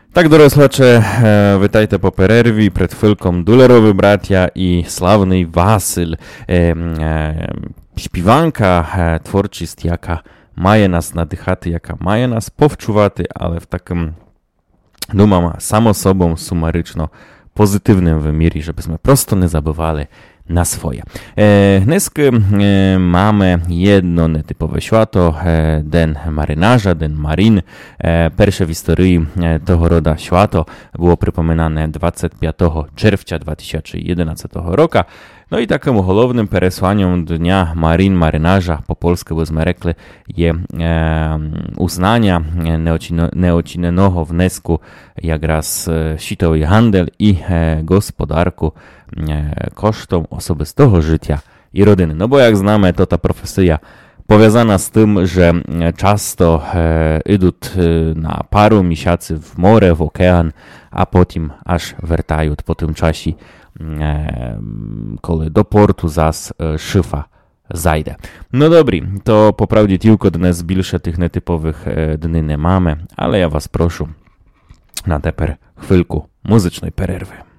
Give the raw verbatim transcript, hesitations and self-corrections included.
Так, дорогі слухачі, вітайте по перерві, перед хвилком Дуlerovi браття і славний Василь, śpiewanka, tворчість, яка має нас надихати, яка має нас повчувати, але в таким, думам, само собою сумарично позитивним вимірі, щоб ми просто не забували na swoje. E, dnes e, mamy jedno nietypowe święto, e, Den Marynarza, Den Marin. E, pierwsze w historii e, tego roda święto było przypominane dwudziestego piątego czerwca dwa tysiące jedenastego roku. No i takim głównym przesłaniem Dnia Marin Marynarza, po polsku byśmy rekli, jest e, uznania neocinnego wnesku jak raz e, światowy handel i e, gospodarku e, kosztem osobistego życia i rodziny. No bo jak znamy, to ta profesja powiązana z tym, że często e, idą e, na paru miesięcy w morze, w ocean, a potem aż wracają po tym czasie, коли до порту зас шифа зайде. Ну добрі, то по правді тільки днес більше тих нетипових днів не маємо, але я вас прошу на тепер хвильку музичної перерви.